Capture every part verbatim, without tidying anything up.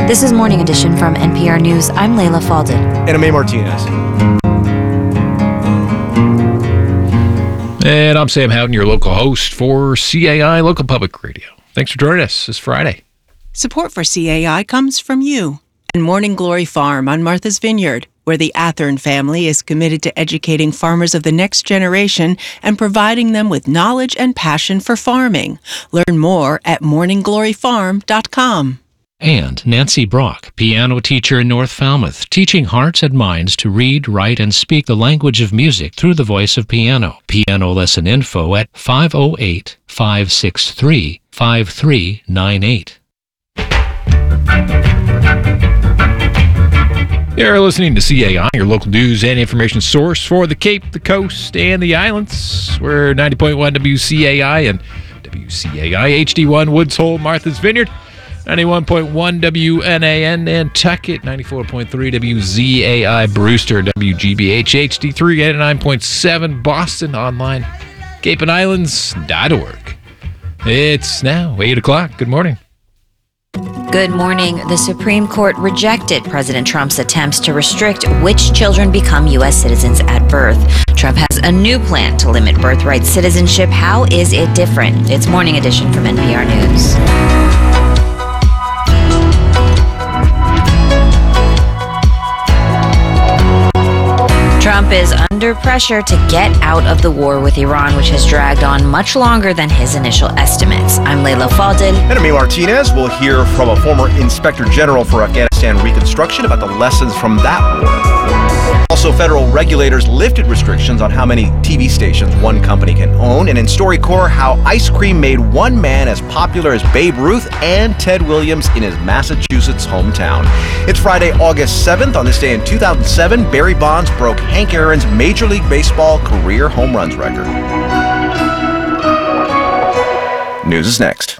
This is Morning Edition from N P R News. I'm Layla Faldin. And I'm May Martinez. And I'm Sam Houghton, your local host for C A I Local Public Radio. Thanks for joining us this Friday. Support for C A I comes from you and Morning Glory Farm on Martha's Vineyard, where the Athern family is committed to educating farmers of the next generation and providing them with knowledge and passion for farming. Learn more at morning glory farm dot com. And Nancy Brock, piano teacher in North Falmouth, teaching hearts and minds to read, write, and speak the language of music through the voice of piano. Piano lesson info at five oh eight, five six three, five three nine eight. You're listening to C A I, your local news and information source for the Cape, the Coast, and the Islands. We're ninety point one W C A I and W C A I H D one Woods Hole, Martha's Vineyard, ninety-one point one W N A N Nantucket, ninety-four point three W Z A I Brewster, W G B H H D three, eighty-nine point seven Boston, online, cape and islands dot org. It's now eight o'clock. Good morning. Good morning. The Supreme Court rejected President Trump's attempts to restrict which children become U S citizens at birth. Trump has a new plan to limit birthright citizenship. How is it different? It's Morning Edition from N P R News. Trump is under pressure to get out of the war with Iran, which has dragged on much longer than his initial estimates. I'm Layla Faldin. And I'm May Martinez. We'll hear from a former Inspector General for Afghanistan Reconstruction about the lessons from that war. Also, federal regulators lifted restrictions on how many T V stations one company can own. And in StoryCorps, how ice cream made one man as popular as Babe Ruth and Ted Williams in his Massachusetts hometown. It's Friday, August seventh. On this day in two thousand seven, Barry Bonds broke Hank Aaron's Major League Baseball career home runs record. News is next.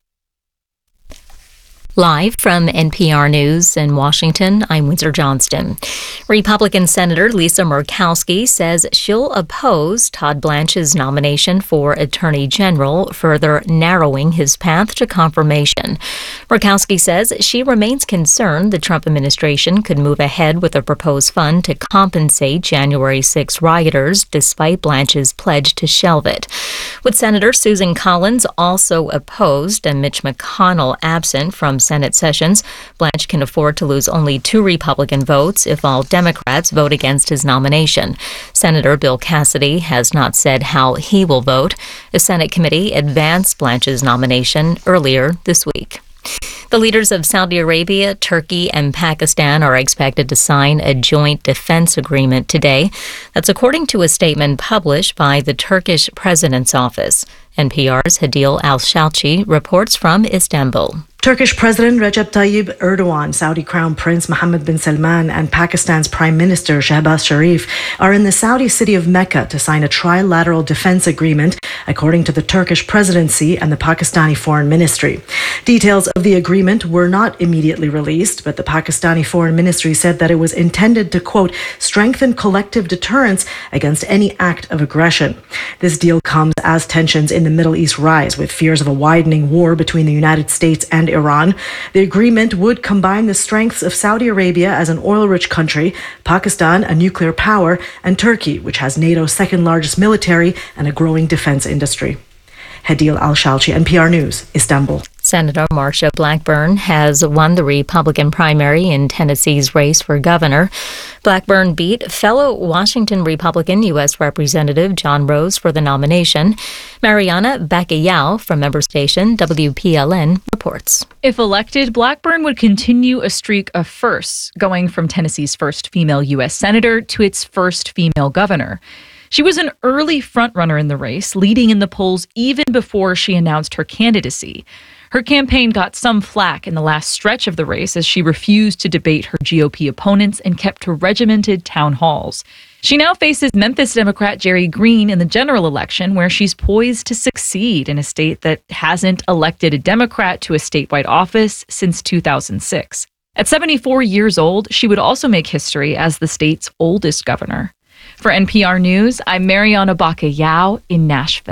Live from N P R News in Washington, I'm Windsor Johnston. Republican Senator Lisa Murkowski says she'll oppose Todd Blanche's nomination for Attorney General, further narrowing his path to confirmation. Murkowski says she remains concerned the Trump administration could move ahead with a proposed fund to compensate January sixth rioters, despite Blanche's pledge to shelve it. With Senator Susan Collins also opposed and Mitch McConnell absent from Senate sessions, Blanche can afford to lose only two Republican votes if all Democrats vote against his nomination. Senator Bill Cassidy has not said how he will vote. The Senate committee advanced Blanche's nomination earlier this week. The leaders of Saudi Arabia, Turkey, and Pakistan are expected to sign a joint defense agreement today. That's according to a statement published by the Turkish president's office. N P R's Hadil Al-Shalchi reports from Istanbul. Turkish President Recep Tayyip Erdogan, Saudi Crown Prince Mohammed bin Salman, and Pakistan's Prime Minister Shehbaz Sharif are in the Saudi city of Mecca to sign a trilateral defense agreement, according to the Turkish presidency and the Pakistani Foreign Ministry. Details of the agreement were not immediately released, but the Pakistani Foreign Ministry said that it was intended to, quote, strengthen collective deterrence against any act of aggression. This deal comes as tensions in the Middle East rise, with fears of a widening war between the United States and Iran. The agreement would combine the strengths of Saudi Arabia as an oil-rich country, Pakistan, a nuclear power, and Turkey, which has NATO's second largest military and a growing defense industry. Hadil Al-Shalchi, N P R News, Istanbul. Senator Marsha Blackburn has won the Republican primary in Tennessee's race for governor. Blackburn beat fellow Washington Republican U S Representative John Rose for the nomination. Mariana Bacallao from member station W P L N reports. If elected, Blackburn would continue a streak of firsts, going from Tennessee's first female U S senator to its first female governor. She was an early frontrunner in the race, leading in the polls even before she announced her candidacy. Her campaign got some flack in the last stretch of the race as she refused to debate her G O P opponents and kept to regimented town halls. She now faces Memphis Democrat Jerry Green in the general election, where she's poised to succeed in a state that hasn't elected a Democrat to a statewide office since two thousand six. At seventy-four years old, she would also make history as the state's oldest governor. For N P R News, I'm Mariana Bacallao in Nashville.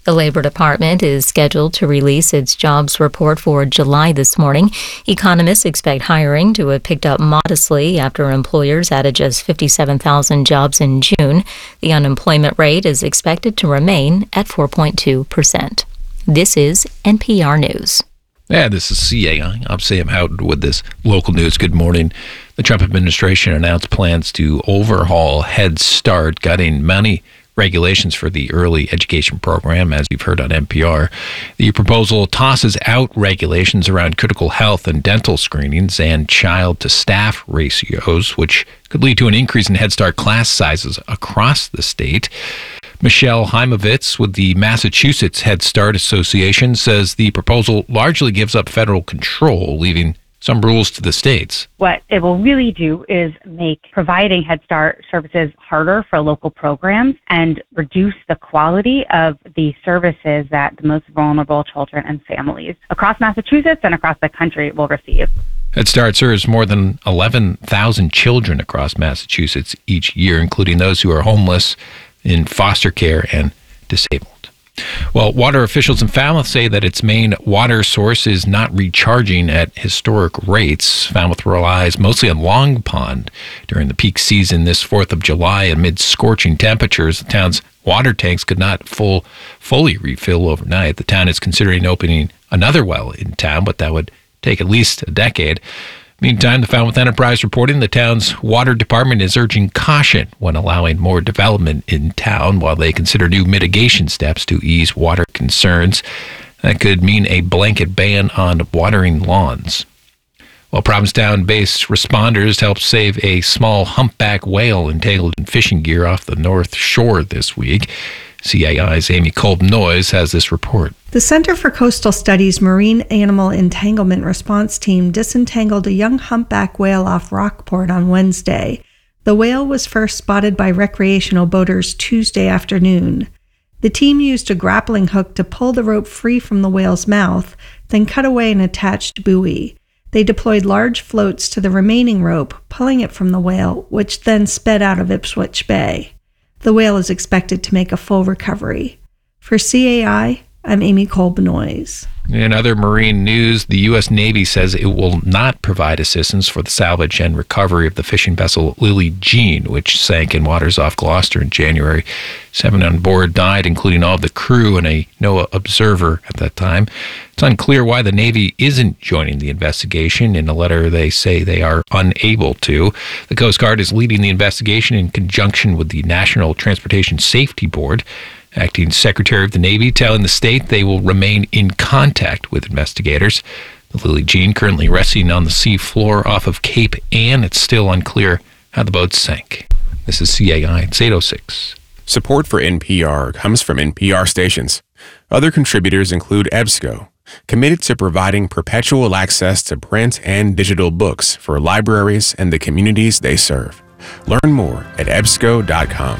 The Labor Department is scheduled to release its jobs report for July this morning. Economists expect hiring to have picked up modestly after employers added just fifty-seven thousand jobs in June. The unemployment rate is expected to remain at four point two percent. This is N P R News. Yeah, this is C A I. I'm Sam Houghton with this local news. Good morning. The Trump administration announced plans to overhaul Head Start, gutting many regulations for the early education program, as you've heard on N P R. The proposal tosses out regulations around critical health and dental screenings and child-to-staff ratios, which could lead to an increase in Head Start class sizes across the state. Michelle Heimovitz with the Massachusetts Head Start Association says the proposal largely gives up federal control, leaving some rules to the states. What it will really do is make providing Head Start services harder for local programs and reduce the quality of the services that the most vulnerable children and families across Massachusetts and across the country will receive. Head Start serves more than eleven thousand children across Massachusetts each year, including those who are homeless, in foster care, and disabled. Well, water officials in Falmouth say that its main water source is not recharging at historic rates. Falmouth relies mostly on Long Pond during the peak season this fourth of July. Amid scorching temperatures, the town's water tanks could not full, fully refill overnight. The town is considering opening another well in town, but that would take at least a decade. Meantime, the Falmouth Enterprise reporting the town's water department is urging caution when allowing more development in town while they consider new mitigation steps to ease water concerns. That could mean a blanket ban on watering lawns. Well, Provincetown-based responders helped save a small humpback whale entangled in fishing gear off the North Shore this week. C A I's Amy Kolb-Noyes has this report. The Center for Coastal Studies Marine Animal Entanglement Response Team disentangled a young humpback whale off Rockport on Wednesday. The whale was first spotted by recreational boaters Tuesday afternoon. The team used a grappling hook to pull the rope free from the whale's mouth, then cut away an attached buoy. They deployed large floats to the remaining rope, pulling it from the whale, which then sped out of Ipswich Bay. The whale is expected to make a full recovery. For C A I, I'm Amy Kolb-Noyes. In other marine news, the U S Navy says it will not provide assistance for the salvage and recovery of the fishing vessel Lily Jean, which sank in waters off Gloucester in January. Seven on board died, including all of the crew and a NOAA observer at that time. It's unclear why the Navy isn't joining the investigation. In a letter, they say they are unable to. The Coast Guard is leading the investigation in conjunction with the National Transportation Safety Board. Acting Secretary of the Navy telling the state they will remain in contact with investigators. The Lily Jean currently resting on the sea floor off of Cape Ann. It's still unclear how the boat sank. This is C A I. It's eight oh six. Support for N P R comes from N P R stations. Other contributors include EBSCO, committed to providing perpetual access to print and digital books for libraries and the communities they serve. Learn more at E B S C O dot com.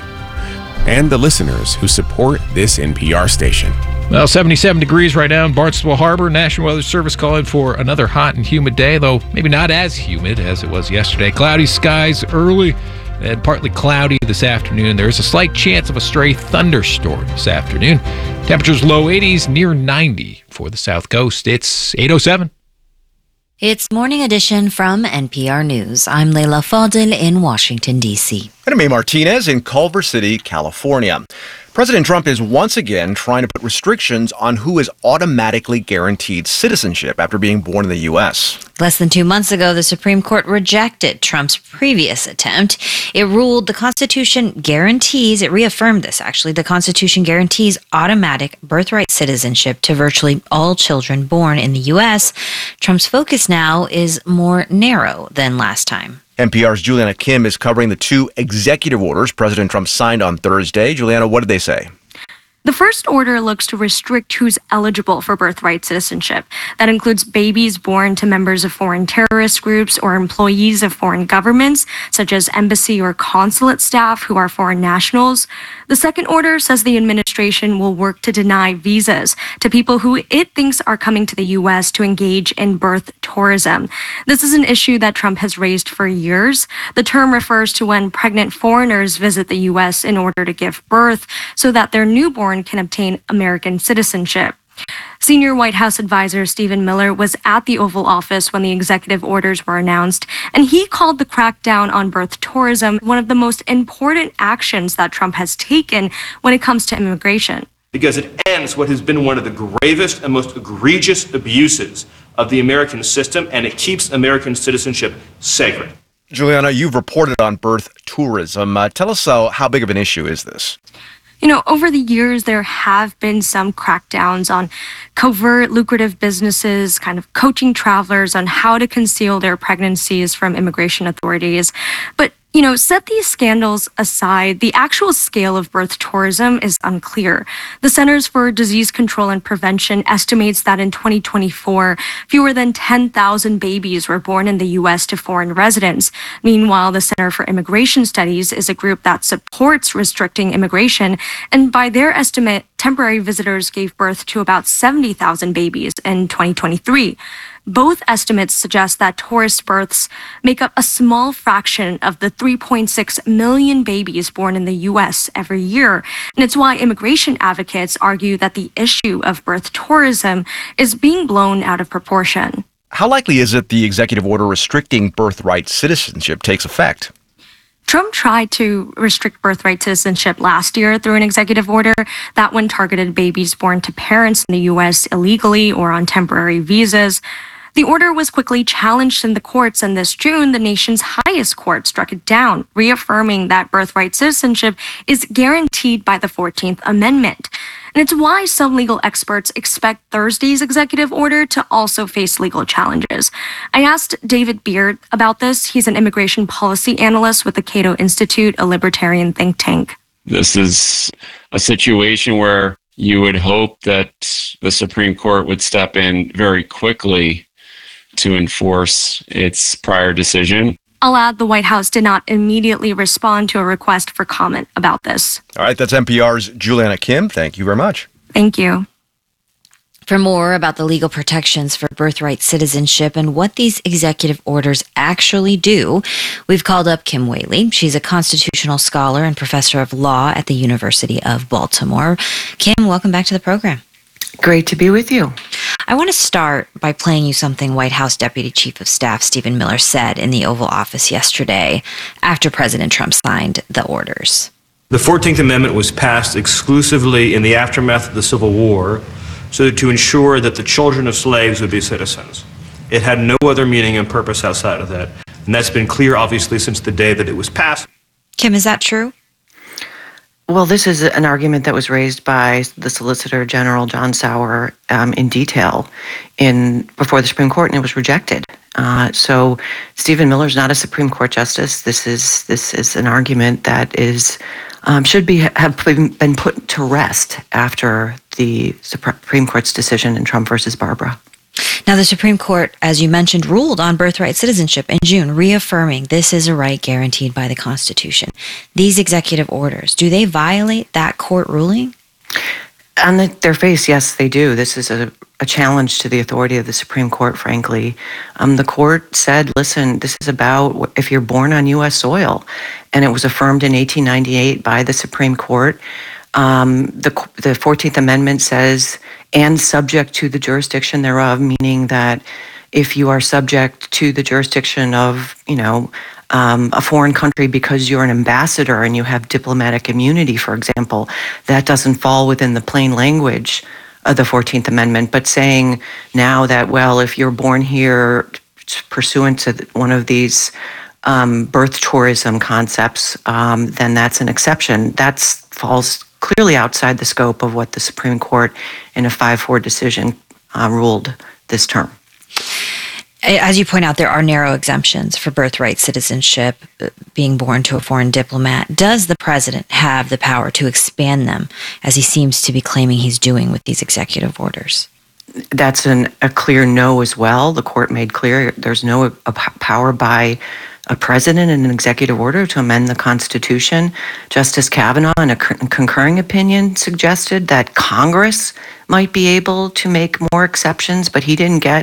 And the listeners who support this N P R station. Well, seventy-seven degrees right now in Barnstable Harbor. National Weather Service calling for another hot and humid day, though maybe not as humid as it was yesterday. Cloudy skies early and partly cloudy this afternoon. There is a slight chance of a stray thunderstorm this afternoon. Temperatures low eighties, near ninety for the South Coast. It's eight oh seven. It's Morning Edition from N P R News. I'm Leila Fadel in Washington, D C. And I'm May Martinez in Culver City, California. President Trump is once again trying to put restrictions on who is automatically guaranteed citizenship after being born in the U S. Less than two months ago, the Supreme Court rejected Trump's previous attempt. It ruled the Constitution guarantees, it reaffirmed this actually, the Constitution guarantees automatic birthright citizenship to virtually all children born in the U S. Trump's focus now is more narrow than last time. N P R's Juliana Kim is covering the two executive orders President Trump signed on Thursday. Juliana, what did they say? The first order looks to restrict who's eligible for birthright citizenship. That includes babies born to members of foreign terrorist groups or employees of foreign governments, such as embassy or consulate staff who are foreign nationals. The second order says the administration will work to deny visas to people who it thinks are coming to the U S to engage in birth tourism. This is an issue that Trump has raised for years. The term refers to when pregnant foreigners visit the U S in order to give birth so that their newborn born can obtain American citizenship. Senior White House advisor Stephen Miller was at the Oval Office when the executive orders were announced, and he called the crackdown on birth tourism one of the most important actions that Trump has taken when it comes to immigration. Because it ends what has been one of the gravest and most egregious abuses of the American system, and it keeps American citizenship sacred. Juliana, you've reported on birth tourism. Uh, tell us uh, how big of an issue is this? You know, over the years, there have been some crackdowns on covert, lucrative businesses, kind of coaching travelers on how to conceal their pregnancies from immigration authorities. But, you know, set these scandals aside, the actual scale of birth tourism is unclear. The Centers for Disease Control and Prevention estimates that in twenty twenty-four, fewer than ten thousand babies were born in the U S to foreign residents. Meanwhile, the Center for Immigration Studies is a group that supports restricting immigration, and by their estimate, temporary visitors gave birth to about seventy thousand babies in twenty twenty-three. Both estimates suggest that tourist births make up a small fraction of the three point six million babies born in the U S every year. And it's why immigration advocates argue that the issue of birth tourism is being blown out of proportion. How likely is it the executive order restricting birthright citizenship takes effect? Trump tried to restrict birthright citizenship last year through an executive order. That one targeted babies born to parents in the U S illegally or on temporary visas. The order was quickly challenged in the courts, and this June, the nation's highest court struck it down, reaffirming that birthright citizenship is guaranteed by the fourteenth Amendment. And it's why some legal experts expect Thursday's executive order to also face legal challenges. I asked David Beard about this. He's an immigration policy analyst with the Cato Institute, a libertarian think tank. This is a situation where you would hope that the Supreme Court would step in very quickly to enforce its prior decision. I'll add the White House did not immediately respond to a request for comment about this. All right, that's N P R's Juliana Kim. Thank you very much. Thank you. For more about the legal protections for birthright citizenship and what these executive orders actually do, we've called up Kim Whaley. She's a constitutional scholar and professor of law at the University of Baltimore. Kim, welcome back to the program. Great to be with you. I want to start by playing you something White House Deputy Chief of Staff Stephen Miller said in the Oval Office yesterday after President Trump signed the orders. The fourteenth Amendment was passed exclusively in the aftermath of the Civil War so to ensure that the children of slaves would be citizens. It had no other meaning and purpose outside of that. And that's been clear, obviously, since the day that it was passed. Kim, is that true? Well, this is an argument that was raised by the Solicitor General John Sauer um, in detail in before the Supreme Court, and it was rejected. Uh, so Stephen Miller's not a Supreme Court justice. This is this is an argument that is um, should be have been put to rest after the Supreme Court's decision in Trump versus Barbara. Now, the Supreme Court, as you mentioned, ruled on birthright citizenship in June, reaffirming this is a right guaranteed by the Constitution. These executive orders, do they violate that court ruling? On the, their face, yes, they do. This is a, a challenge to the authority of the Supreme Court, frankly. Um, the court said, listen, this is about if you're born on U S soil, and it was affirmed in eighteen ninety-eight by the Supreme Court. Um, the, the fourteenth Amendment says, and subject to the jurisdiction thereof, meaning that if you are subject to the jurisdiction of, you know, um, a foreign country because you're an ambassador and you have diplomatic immunity, for example, that doesn't fall within the plain language of the fourteenth Amendment. But saying now that, well, if you're born here pursuant to one of these um, birth tourism concepts, um, then that's an exception. That falls clearly outside the scope of what the Supreme Court in a five four decision uh, ruled this term. As you point out, there are narrow exemptions for birthright citizenship, being born to a foreign diplomat. Does the president have the power to expand them, as he seems to be claiming he's doing with these executive orders? That's an, a clear no as well. The court made clear there's no a power by a president in an executive order to amend the Constitution. Justice Kavanaugh, in a concurring opinion, suggested that Congress might be able to make more exceptions, but he didn't get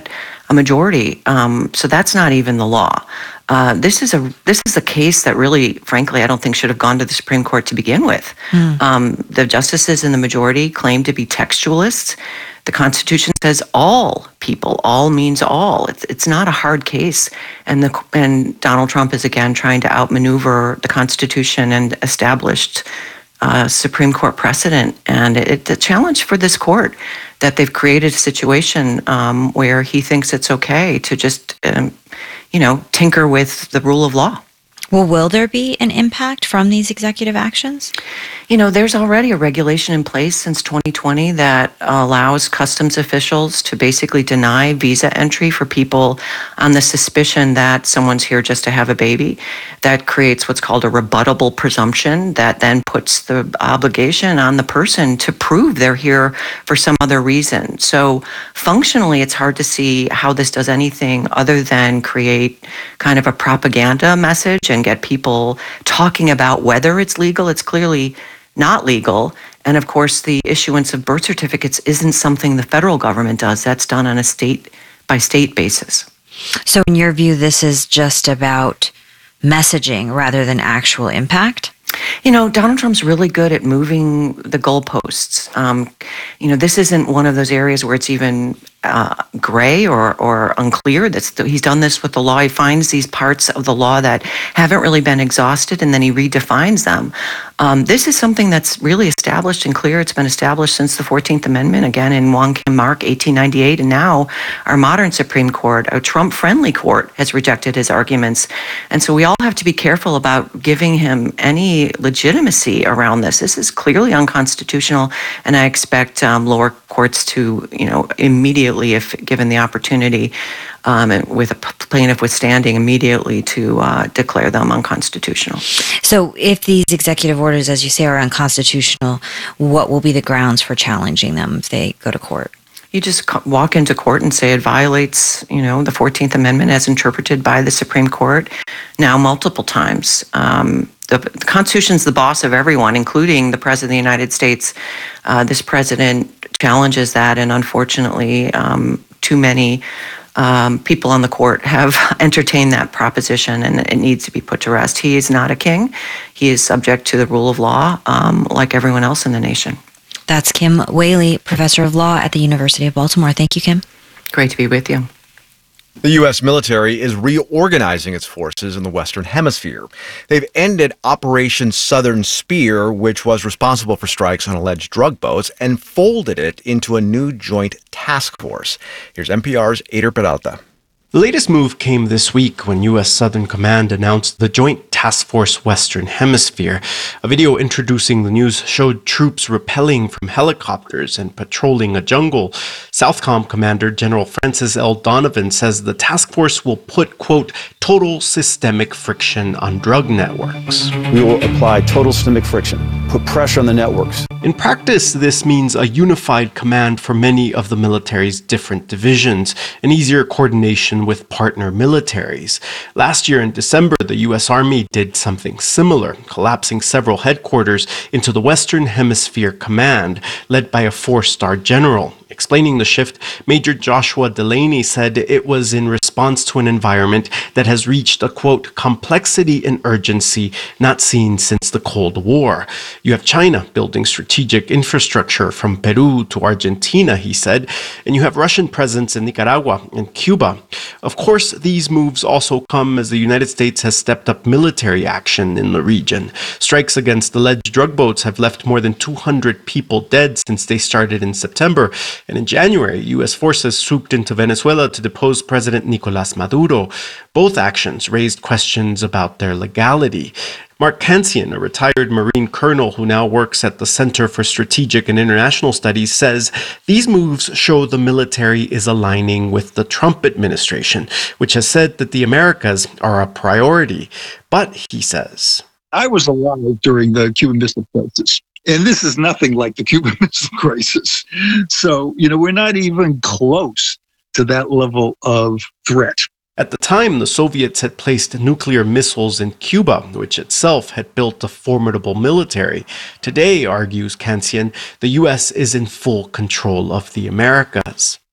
a majority. Um, so that's not even the law. Uh, this is a this is a case that really, frankly, I don't think should have gone to the Supreme Court to begin with. Mm. Um, the justices in the majority claim to be textualists. The Constitution says all people. All means all. It's it's not a hard case, and the and Donald Trump is again trying to outmaneuver the Constitution and established uh, Supreme Court precedent. And it, it's a challenge for this court that they've created a situation um, where he thinks it's okay to just, um, you know, tinker with the rule of law. Well, will there be an impact from these executive actions? You know, there's already a regulation in place since twenty twenty that allows customs officials to basically deny visa entry for people on the suspicion that someone's here just to have a baby. That creates what's called a rebuttable presumption that then puts the obligation on the person to prove they're here for some other reason. So functionally, it's hard to see how this does anything other than create kind of a propaganda message and get people talking about whether it's legal. It's clearly not legal. And of course, the issuance of birth certificates isn't something the federal government does. That's done on a state by state basis. So in your view, this is just about messaging rather than actual impact? You know, Donald Trump's really good at moving the goalposts. Um, you know, this isn't one of those areas where it's even uh, gray or, or unclear. That's the, he's done this with the law. He finds these parts of the law that haven't really been exhausted, and then he redefines them. Um, this is something that's really established and clear. It's been established since the fourteenth Amendment, again in Wong Kim Mark, eighteen ninety-eight, and now our modern Supreme Court, a Trump-friendly court, has rejected his arguments. And so we all have to be careful about giving him any legitimacy around this. This is clearly unconstitutional, and I expect um, lower courts to, you know, immediately, if given the opportunity, um, and with a plaintiff withstanding, immediately to uh, declare them unconstitutional. So if these executive orders, as you say, are unconstitutional, what will be the grounds for challenging them if they go to court? You just walk into court and say it violates, you know, the fourteenth Amendment as interpreted by the Supreme Court now multiple times. Um, the, the Constitution's the boss of everyone, including the President of the United States. Uh, this president challenges that, and unfortunately, um, too many um, people on the court have entertained that proposition, and it needs to be put to rest. He is not a king. He is subject to the rule of law, um, like everyone else in the nation. That's Kim Whaley, professor of law at the University of Baltimore. Thank you, Kim. Great to be with you. The U S military is reorganizing its forces in the Western Hemisphere. They've ended Operation Southern Spear, which was responsible for strikes on alleged drug boats, and folded it into a new joint task force. Here's N P R's Ader Peralta. The latest move came this week when U S Southern Command announced the Joint Task Force Western Hemisphere. A video introducing the news showed troops rappelling from helicopters and patrolling a jungle. Southcom Commander General Francis L. Donovan says the task force will put, quote, total systemic friction on drug networks. We will apply total systemic friction, put pressure on the networks. In practice, this means a unified command for many of the military's different divisions, and easier coordination with partner militaries. Last year in December, the U S Army did something similar, collapsing several headquarters into the Western Hemisphere Command, led by a four-star general. Explaining the shift, Major Joshua Delaney said it was in response to an environment that has reached a, quote, complexity and urgency not seen since the Cold War. You have China building strategic infrastructure from Peru to Argentina, he said, and you have Russian presence in Nicaragua and Cuba. Of course, these moves also come as the United States has stepped up military action in the region. Strikes against alleged drug boats have left more than two hundred people dead since they started in September. And in January, U S forces swooped into Venezuela to depose President Nicolás Maduro. Both actions raised questions about their legality. Mark Kansian, a retired Marine colonel who now works at the Center for Strategic and International Studies, says these moves show the military is aligning with the Trump administration, which has said that the Americas are a priority. But, he says, I was alive during the Cuban Missile Crisis. And this is nothing like the Cuban Missile Crisis. So, you know, we're not even close to that level of threat. At the time, the Soviets had placed nuclear missiles in Cuba, which itself had built a formidable military. Today, argues Kansian, the U S is in full control of the Americas.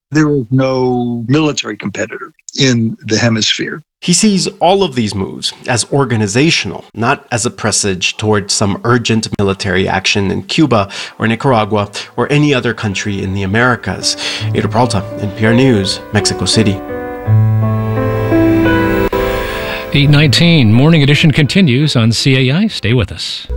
There is no military competitor in the hemisphere. He sees all of these moves as organizational, not as a presage toward some urgent military action in Cuba or Nicaragua or any other country in the Americas. Ada Peralta, N P R News, Mexico City. eight nineteen, Morning Edition continues on C A I. Stay with us.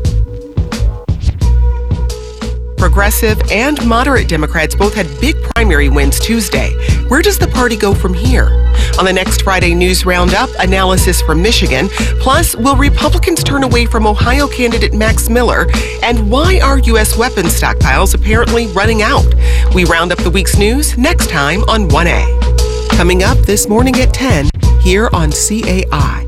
Progressive and moderate Democrats both had big primary wins Tuesday. Where does the party go from here? On the next Friday News Roundup, analysis from Michigan. Plus, will Republicans turn away from Ohio candidate Max Miller? And why are U S weapons stockpiles apparently running out? We round up the week's news next time on one A. Coming up this morning at ten, here on C A I.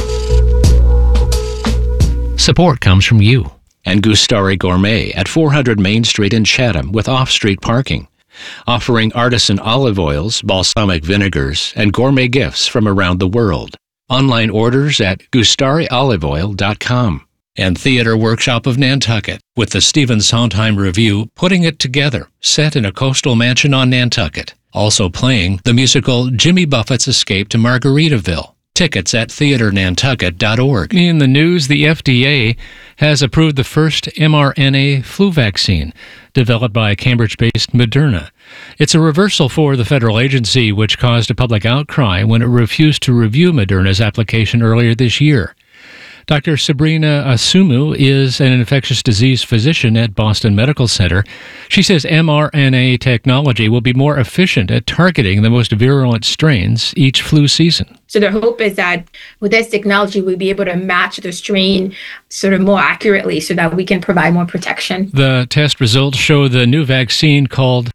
Support comes from you and Gustari Gourmet at four hundred Main Street in Chatham with off-street parking, offering artisan olive oils, balsamic vinegars, and gourmet gifts from around the world. Online orders at gustari olive oil dot com. And Theater Workshop of Nantucket with the Stephen Sondheim Review putting it together, set in a coastal mansion on Nantucket. Also playing the musical Jimmy Buffett's Escape to Margaritaville. Tickets at theater nantucket dot org. In the news, the F D A has approved the first mRNA flu vaccine developed by Cambridge-based Moderna. It's a reversal for the federal agency, which caused a public outcry when it refused to review Moderna's application earlier this year. Doctor Sabrina Asumu is an infectious disease physician at Boston Medical Center. She says mRNA technology will be more efficient at targeting the most virulent strains each flu season. So the hope is that with this technology, we'll be able to match the strain sort of more accurately so that we can provide more protection. The test results show the new vaccine called,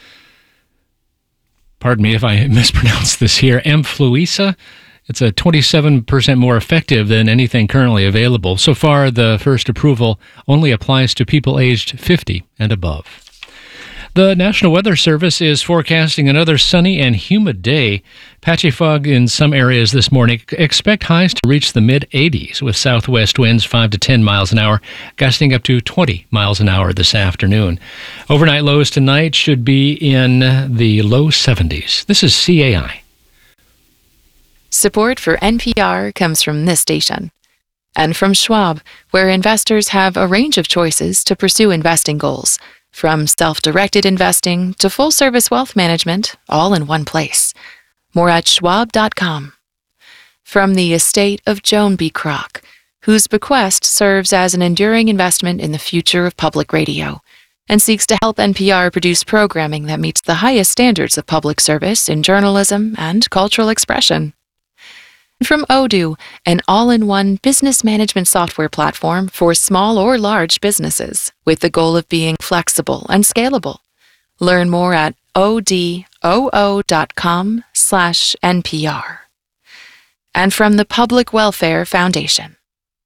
pardon me if I mispronounce this here, Mfluenza. It's a twenty-seven percent more effective than anything currently available. So far, the first approval only applies to people aged fifty and above. The National Weather Service is forecasting another sunny and humid day. Patchy fog in some areas this morning. Expect highs to reach the mid eighties with southwest winds five to ten miles an hour, gusting up to twenty miles an hour this afternoon. Overnight lows tonight should be in the low seventies. This is C A I. Support for N P R comes from this station and from Schwab, where investors have a range of choices to pursue investing goals, from self-directed investing to full-service wealth management, all in one place. More at schwab dot com. From the estate of Joan B. Kroc, whose bequest serves as an enduring investment in the future of public radio and seeks to help N P R produce programming that meets the highest standards of public service in journalism and cultural expression. From Odoo, an all-in-one business management software platform for small or large businesses, with the goal of being flexible and scalable. Learn more at odoo dot com slash N P R. And from the Public Welfare Foundation.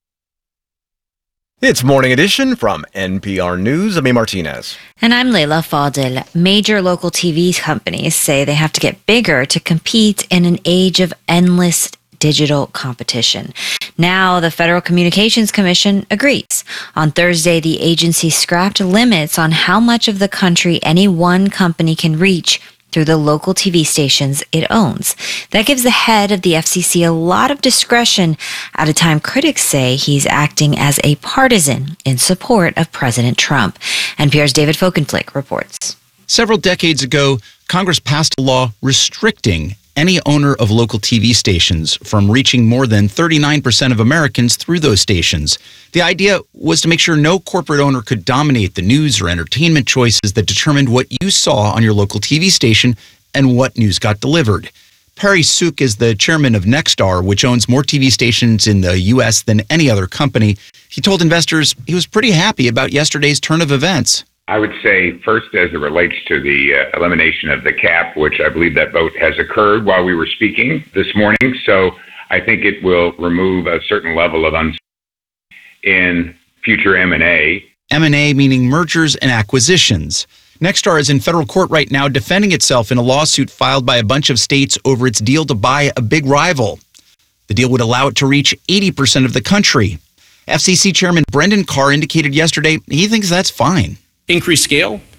It's Morning Edition from N P R News. I'm A. Martinez. And I'm Leila Fadil. Major local T V companies say they have to get bigger to compete in an age of endless digital competition. Now, the Federal Communications Commission agrees. On Thursday, the agency scrapped limits on how much of the country any one company can reach through the local T V stations it owns. That gives the head of the F C C a lot of discretion at a time critics say he's acting as a partisan in support of President Trump. N P R's David Folkenflik reports. Several decades ago, Congress passed a law restricting any owner of local T V stations from reaching more than thirty-nine percent of Americans through those stations. The idea was to make sure no corporate owner could dominate the news or entertainment choices that determined what you saw on your local T V station and what news got delivered. Perry Sook is the chairman of Nexstar, which owns more T V stations in the U S than any other company. He told investors he was pretty happy about yesterday's turn of events. I would say first, as it relates to the uh, elimination of the cap, which I believe that vote has occurred while we were speaking this morning. So I think it will remove a certain level of uncertainty in future M and A. M and A meaning mergers and acquisitions. Nexstar is in federal court right now defending itself in a lawsuit filed by a bunch of states over its deal to buy a big rival. The deal would allow it to reach eighty percent of the country. F C C Chairman Brendan Carr indicated yesterday he thinks that's fine. Increased scale,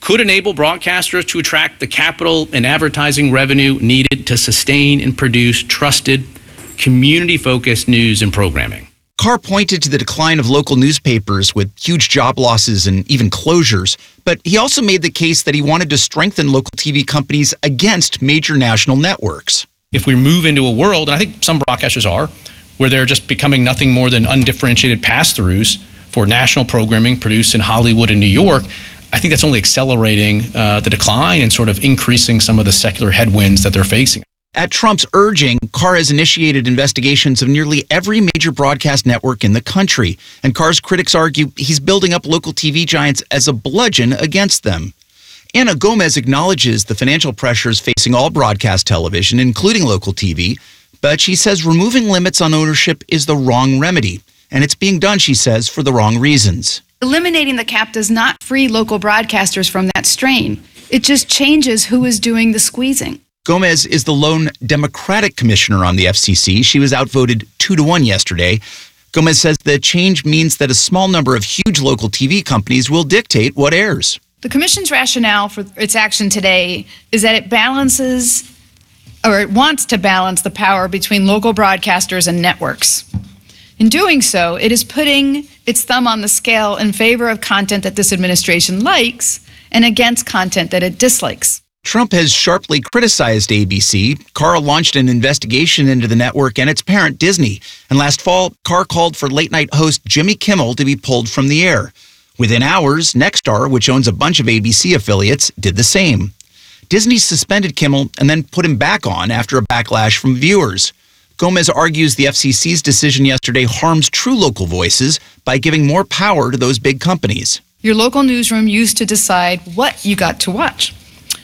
could enable broadcasters to attract the capital and advertising revenue needed to sustain and produce trusted, community-focused news and programming. Carr pointed to the decline of local newspapers with huge job losses and even closures, but he also made the case that he wanted to strengthen local T V companies against major national networks. If we move into a world, and I think some broadcasters are, where they're just becoming nothing more than undifferentiated pass-throughs for national programming produced in Hollywood and New York, I think that's only accelerating uh, the decline and sort of increasing some of the secular headwinds that they're facing. At Trump's urging, Carr has initiated investigations of nearly every major broadcast network in the country, and Carr's critics argue he's building up local T V giants as a bludgeon against them. Anna Gomez acknowledges the financial pressures facing all broadcast television, including local T V, but she says removing limits on ownership is the wrong remedy, and it's being done, she says, for the wrong reasons. Eliminating the cap does not free local broadcasters from that strain. It just changes who is doing the squeezing. Gomez is the lone Democratic commissioner on the F C C. She was outvoted two to one yesterday. Gomez says the change means that a small number of huge local T V companies will dictate what airs. The commission's rationale for its action today is that it balances, or it wants to balance the power between local broadcasters and networks. In doing so, it is putting its thumb on the scale in favor of content that this administration likes and against content that it dislikes. Trump has sharply criticized A B C. Carr launched an investigation into the network and its parent, Disney. And last fall, Carr called for late-night host Jimmy Kimmel to be pulled from the air. Within hours, Nexstar, which owns a bunch of A B C affiliates, did the same. Disney suspended Kimmel and then put him back on after a backlash from viewers. Gomez argues the F C C's decision yesterday harms true local voices by giving more power to those big companies. Your local newsroom used to decide what you got to watch.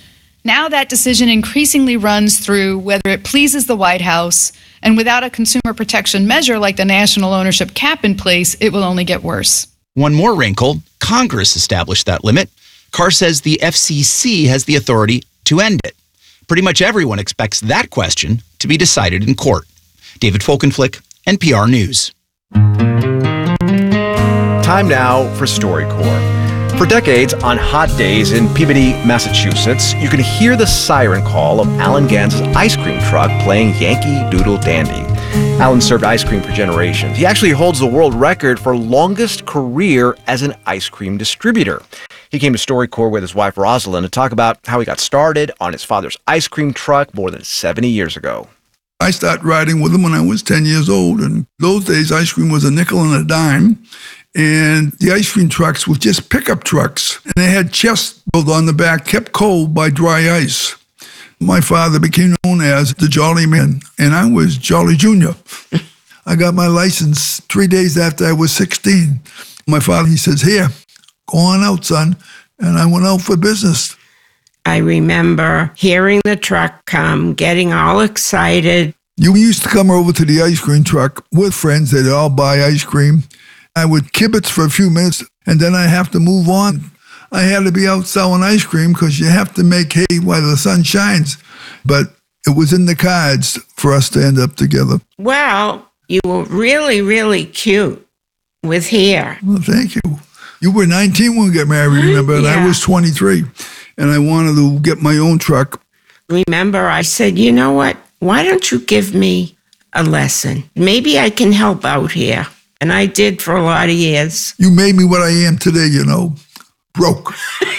Now that decision increasingly runs through whether it pleases the White House, and without a consumer protection measure like the national ownership cap in place, it will only get worse. One more wrinkle, Congress established that limit. Carr says the F C C has the authority to end it. Pretty much everyone expects that question to be decided in court. David Folkenflik, N P R News. Time now for StoryCorps. For decades, on hot days in Peabody, Massachusetts, you can hear the siren call of Alan Ganz's ice cream truck playing Yankee Doodle Dandy. Alan served ice cream for generations. He actually holds the world record for longest career as an ice cream distributor. He came to StoryCorps with his wife Rosalind to talk about how he got started on his father's ice cream truck more than seventy years ago. I started riding with him when I was ten years old, and those days ice cream was a nickel and a dime. And the ice cream trucks were just pickup trucks. And they had chests built on the back, kept cold by dry ice. My father became known as the Jolly Man, and I was Jolly Junior I got my license three days after I was sixteen. My father, he says, here, go on out, son. And I went out for business. I remember hearing the truck come, getting all excited. You used to come over to the ice cream truck with friends. They'd all buy ice cream. I would kibitz for a few minutes, and then I have to move on. I had to be out selling ice cream because you have to make hay while the sun shines. But it was in the cards for us to end up together. Well, you were really, really cute with hair. Well, thank you. You were nineteen when we got married, remember? And Yeah. I was twenty-three. And I wanted to get my own truck. Remember, I said, you know what? Why don't you give me a lesson? Maybe I can help out here. And I did for a lot of years. You made me what I am today, you know, broke.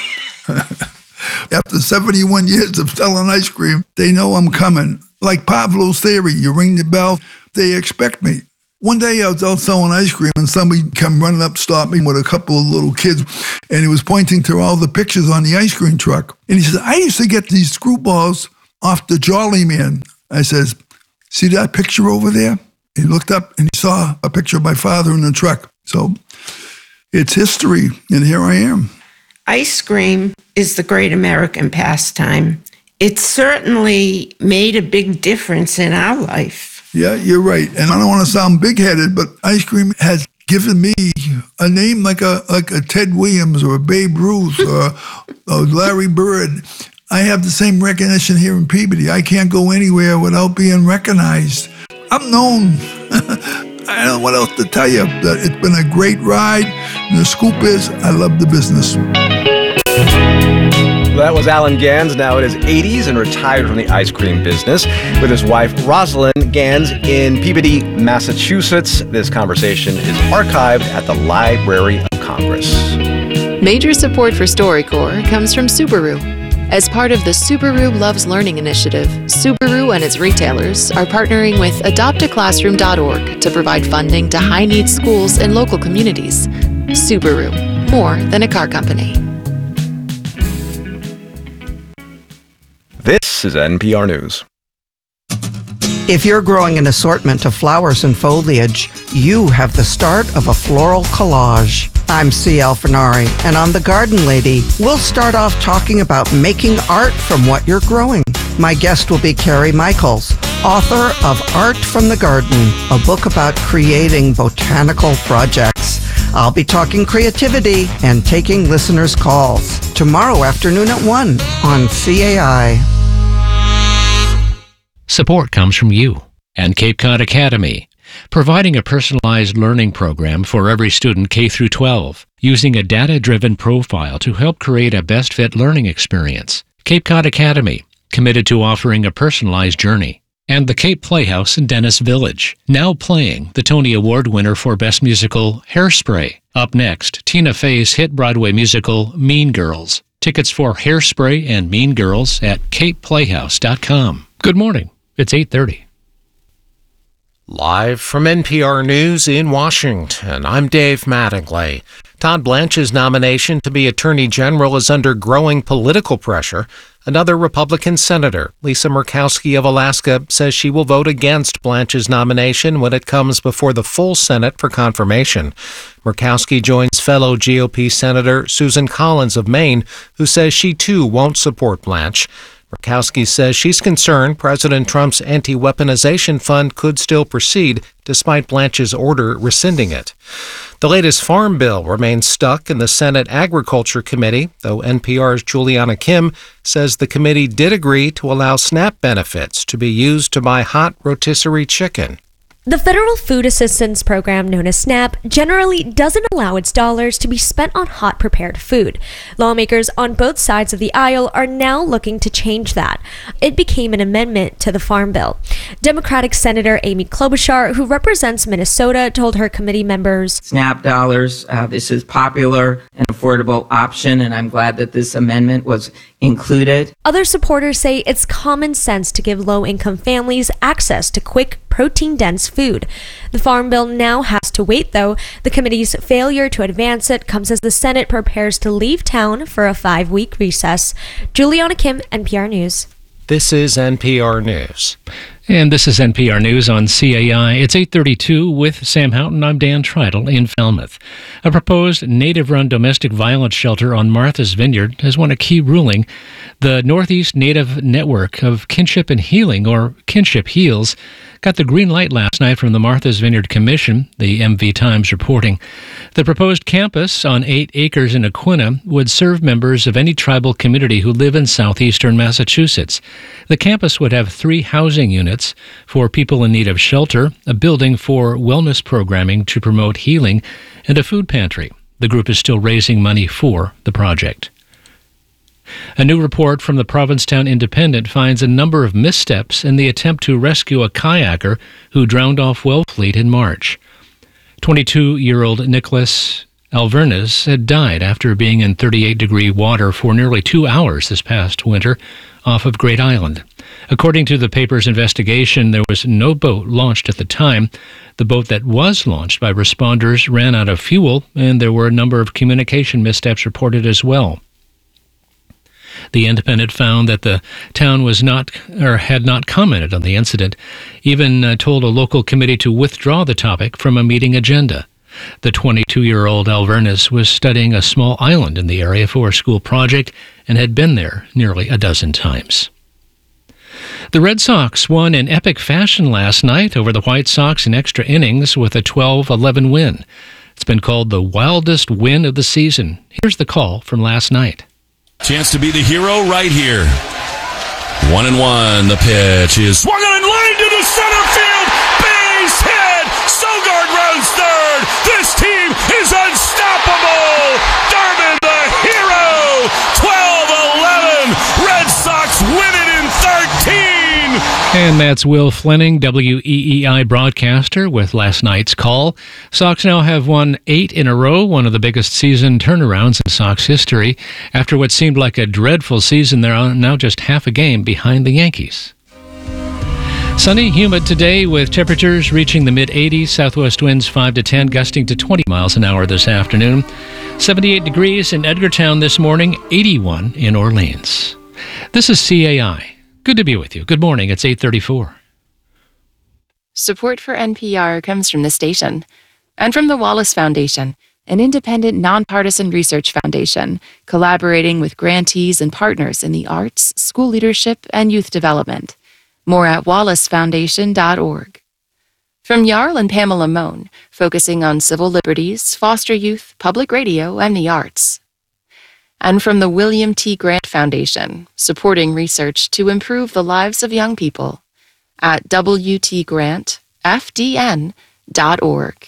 After seventy-one years of selling ice cream, they know I'm coming. Like Pavlov's theory, you ring the bell, they expect me. One day I was out selling ice cream and somebody came running up, stopped me with a couple of little kids, and he was pointing to all the pictures on the ice cream truck. And he said, I used to get these screwballs off the Jolly Man. I says, see that picture over there? He looked up and he saw a picture of my father in the truck. So it's history, and here I am. Ice cream is the great American pastime. It certainly made a big difference in our life. Yeah, you're right. And I don't want to sound big-headed, but ice cream has given me a name like a like a Ted Williams or a Babe Ruth or a Larry Bird. I have the same recognition here in Peabody. I can't go anywhere without being recognized. I'm known. I don't know what else to tell you. It's been a great ride. And the scoop is, I love the business. That was Alan Gans, now in his eighties and retired from the ice cream business, with his wife Rosalind Gans in Peabody, Massachusetts. This conversation is archived at the Library of Congress. Major support for StoryCorps comes from Subaru. As part of the Subaru Loves Learning initiative, Subaru and its retailers are partnering with adopt a classroom dot org to provide funding to high-needs schools in local communities. Subaru, more than a car company. This is N P R News. If you're growing an assortment of flowers and foliage, you have the start of a floral collage. I'm C. Alfinari, and on The Garden Lady, we'll start off talking about making art from what you're growing. My guest will be Carrie Michaels, author of Art from the Garden, a book about creating botanical projects. I'll be talking creativity and taking listeners' calls tomorrow afternoon at one on C A I. Support comes from you and Cape Cod Academy, providing a personalized learning program for every student K through twelve, using a data-driven profile to help create a best-fit learning experience. Cape Cod Academy, committed to offering a personalized journey. And the Cape Playhouse in Dennis Village, now playing the Tony Award winner for Best Musical, Hairspray. Up next, Tina Fey's hit Broadway musical, Mean Girls. Tickets for Hairspray and Mean Girls at cape playhouse dot com. Good morning. It's eight thirty. Live from N P R News in Washington, I'm Dave Mattingly. Todd Blanche's nomination to be Attorney General is under growing political pressure. Another Republican senator, Lisa Murkowski of Alaska, says she will vote against Blanche's nomination when it comes before the full Senate for confirmation. Murkowski joins fellow G O P Senator Susan Collins of Maine, who says she too won't support Blanche. Murkowski says she's concerned President Trump's anti-weaponization fund could still proceed despite Blanche's order rescinding it. The latest farm bill remains stuck in the Senate Agriculture Committee, though N P R's Juliana Kim says the committee did agree to allow SNAP benefits to be used to buy hot rotisserie chicken. The Federal Food Assistance Program, known as SNAP, generally doesn't allow its dollars to be spent on hot prepared food. Lawmakers on both sides of the aisle are now looking to change that. It became an amendment to the Farm Bill. Democratic Senator Amy Klobuchar, who represents Minnesota, told her committee members, SNAP dollars, uh, this is popular and affordable option, and I'm glad that this amendment was included. Other supporters say it's common sense to give low-income families access to quick, protein-dense food. The Farm Bill now has to wait, though. The committee's failure to advance it comes as the Senate prepares to leave town for a five-week recess. Juliana Kim, N P R News. This is N P R News. And this is N P R News on C A I. It's eight thirty-two with Sam Houghton. I'm Dan Tritle in Falmouth. A proposed Native-run domestic violence shelter on Martha's Vineyard has won a key ruling. The Northeast Native Network of Kinship and Healing, or Kinship Heals, got the green light last night from the Martha's Vineyard Commission, the M V Times reporting. The proposed campus on eight acres in Aquinnah would serve members of any tribal community who live in southeastern Massachusetts. The campus would have three housing units for people in need of shelter, a building for wellness programming to promote healing, and a food pantry. The group is still raising money for the project. A new report from the Provincetown Independent finds a number of missteps in the attempt to rescue a kayaker who drowned off Wellfleet in March. twenty-two-year-old Nicholas Alvernes had died after being in thirty-eight degree water for nearly two hours this past winter off of Great Island. According to the paper's investigation, there was no boat launched at the time. The boat that was launched by responders ran out of fuel, and there were a number of communication missteps reported as well. The Independent found that the town was not, or had not commented on the incident, even uh, told a local committee to withdraw the topic from a meeting agenda. The twenty-two-year-old Alvernes was studying a small island in the area for a school project and had been there nearly a dozen times. The Red Sox won in epic fashion last night over the White Sox in extra innings with a twelve eleven win. It's been called the wildest win of the season. Here's the call from last night. Chance to be the hero right here. One and one. The pitch is swung on and line to the center field. Base hit. Sogard runs third. This team is unstoppable. Darvin the hero. twelve eleven. And that's Will Fleming, W E E I broadcaster, with last night's call. Sox now have won eight in a row, one of the biggest season turnarounds in Sox history. After what seemed like a dreadful season, they're now just half a game behind the Yankees. Sunny, humid today with temperatures reaching the mid eighties, southwest winds five to ten, gusting to twenty miles an hour this afternoon. seventy-eight degrees in Edgartown this morning, eighty-one in Orleans. This is C A I. Good to be with you. Good morning. It's eight thirty-four. Support for N P R comes from the station and from the Wallace Foundation, an independent, nonpartisan research foundation collaborating with grantees and partners in the arts, school leadership, and youth development. More at wallace foundation dot org. From Jarl and Pamela Mohn, focusing on civil liberties, foster youth, public radio, and the arts. And from the William T. Grant Foundation, supporting research to improve the lives of young people at w t grant f d n dot org.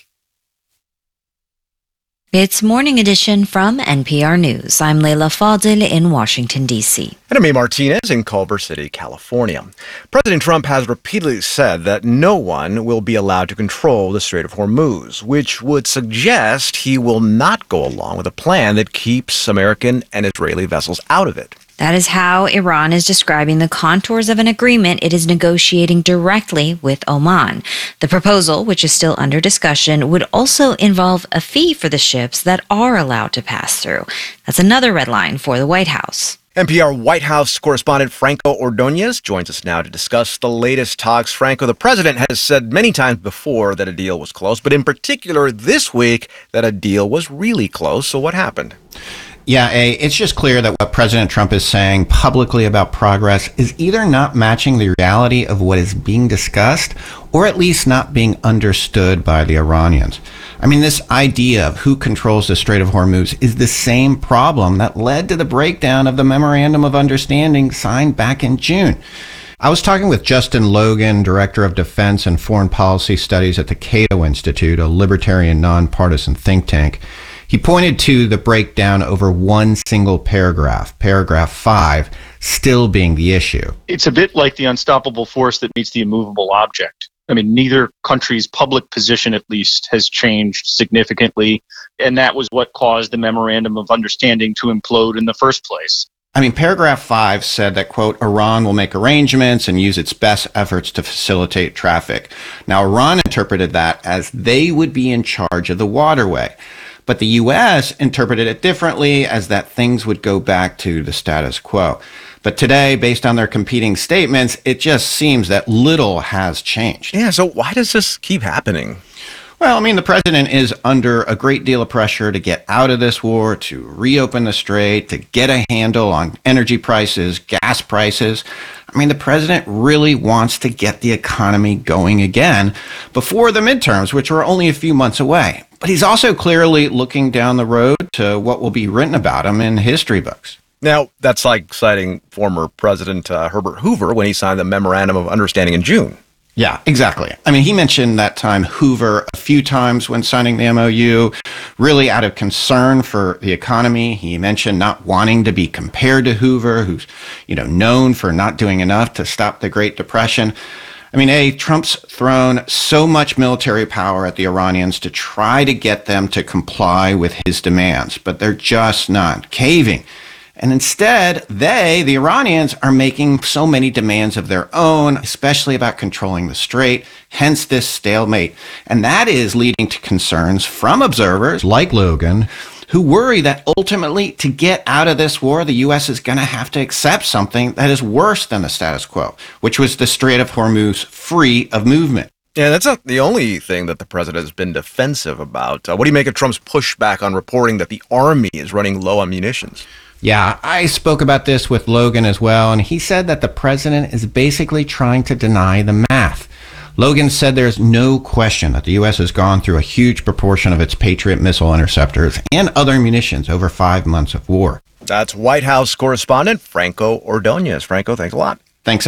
It's Morning Edition from N P R News. I'm Leila Fadil in Washington, D C. And I'm A. Martinez in Culver City, California. President Trump has repeatedly said that no one will be allowed to control the Strait of Hormuz, which would suggest he will not go along with a plan that keeps American and Israeli vessels out of it. That is how Iran is describing the contours of an agreement it is negotiating directly with Oman. The proposal, which is still under discussion, would also involve a fee for the ships that are allowed to pass through. That's another red line for the White House. N P R White House correspondent Franco Ordonez joins us now to discuss the latest talks. Franco, the president has said many times before that a deal was close, but in particular this week that a deal was really close. So what happened? Yeah, A, it's just clear that what President Trump is saying publicly about progress is either not matching the reality of what is being discussed or at least not being understood by the Iranians. I mean, this idea of who controls the Strait of Hormuz is the same problem that led to the breakdown of the Memorandum of Understanding signed back in June. I was talking with Justin Logan, Director of Defense and Foreign Policy Studies at the Cato Institute, a libertarian nonpartisan think tank. He pointed to the breakdown over one single paragraph, paragraph five, still being the issue. It's a bit like the unstoppable force that meets the immovable object. I mean, neither country's public position, at least, has changed significantly, and that was what caused the Memorandum of Understanding to implode in the first place. I mean, paragraph five said that, quote, Iran will make arrangements and use its best efforts to facilitate traffic. Now, Iran interpreted that as they would be in charge of the waterway. But the U S interpreted it differently, as that things would go back to the status quo. But today, based on their competing statements, it just seems that little has changed. Yeah, so why does this keep happening? Well, I mean, the president is under a great deal of pressure to get out of this war, to reopen the strait, to get a handle on energy prices, gas prices. I mean, the president really wants to get the economy going again before the midterms, which are only a few months away. But he's also clearly looking down the road to what will be written about him in history books. Now, that's like citing former President uh, Herbert Hoover when he signed the Memorandum of Understanding in June. Yeah, exactly. I mean, he mentioned that time Hoover a few times when signing the M O U, really out of concern for the economy. He mentioned not wanting to be compared to Hoover, who's, you know, known for not doing enough to stop the Great Depression. I mean, A, Trump's thrown so much military power at the Iranians to try to get them to comply with his demands, but they're just not caving. And instead, they, the Iranians, are making so many demands of their own, especially about controlling the strait, hence this stalemate. And that is leading to concerns from observers like Logan, who worry that ultimately, to get out of this war, the U S is going to have to accept something that is worse than the status quo, which was the Strait of Hormuz free of movement. Yeah, that's not the only thing that the president has been defensive about. Uh, what do you make of Trump's pushback on reporting that the army is running low on munitions? Yeah, I spoke about this with Logan as well, and he said that the president is basically trying to deny the math. Logan said there's no question that the U S has gone through a huge proportion of its Patriot missile interceptors and other munitions over five months of war. That's White House correspondent Franco Ordonez. Franco, thanks a lot. Thanks, A.